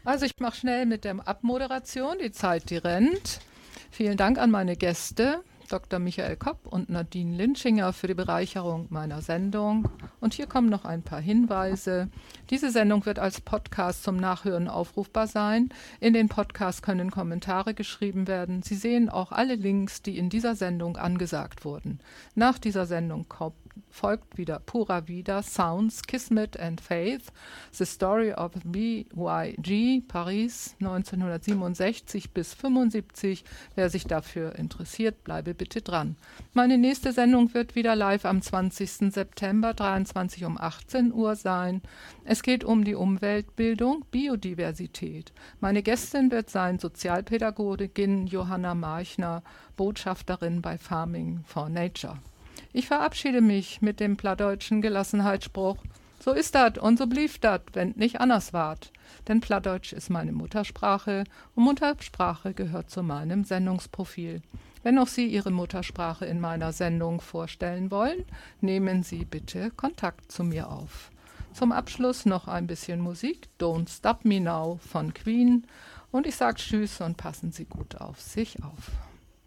Also ich mache schnell mit der Abmoderation, die Zeit, die rennt. Vielen Dank an meine Gäste, Dr. Michael Kopp und Nadine Linschinger, für die Bereicherung meiner Sendung. Und hier kommen noch ein paar Hinweise. Diese Sendung wird als Podcast zum Nachhören aufrufbar sein. In den Podcast können Kommentare geschrieben werden. Sie sehen auch alle Links, die in dieser Sendung angesagt wurden. Nach dieser Sendung folgt wieder Pura Vida, Sounds, Kismet and Faith, The Story of BYG, Paris 1967 bis 75. Wer sich dafür interessiert, bleibe bitte dran. Meine nächste Sendung wird wieder live am 20. September 23 um 18 Uhr sein. Es geht um die Umweltbildung, Biodiversität. Meine Gästin wird sein Sozialpädagogin Johanna Marchner, Botschafterin bei Farming for Nature. Ich verabschiede mich mit dem plattdeutschen Gelassenheitsspruch: So ist dat und so blieb dat, wenn nicht anders ward. Denn Plattdeutsch ist meine Muttersprache und Muttersprache gehört zu meinem Sendungsprofil. Wenn auch Sie Ihre Muttersprache in meiner Sendung vorstellen wollen, nehmen Sie bitte Kontakt zu mir auf. Zum Abschluss noch ein bisschen Musik, Don't Stop Me Now von Queen. Und ich sage Tschüss und passen Sie gut auf sich auf.